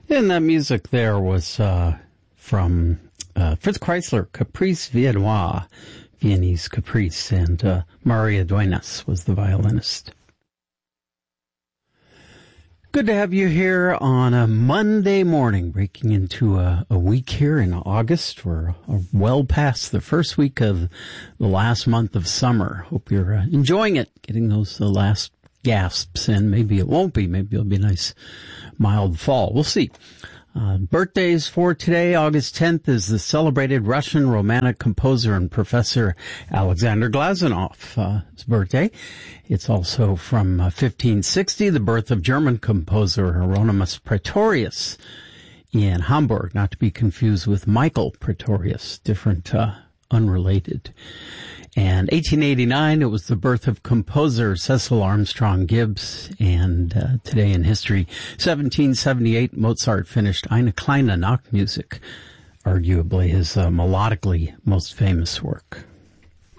And that music there was from Fritz Kreisler, Caprice Viennois, Viennese Caprice, and Maria Duenas was the violinist. Good to have you here on a Monday morning, breaking into a week here in August. We're well past the first week of the last month of summer. Hope you're enjoying it, getting those last gasps in. Maybe it won't be. Maybe it'll be a nice, mild fall. We'll see. Birthdays for today, August 10th, is the celebrated Russian Romantic composer and professor Alexander Glazunov, his birthday. It's also from 1560, the birth of German composer Hieronymus Praetorius in Hamburg, not to be confused with Michael Praetorius, different, unrelated. And 1889, it was the birth of composer Cecil Armstrong Gibbs. And today in history, 1778, Mozart finished Eine kleine Nachtmusik, arguably his melodically most famous work.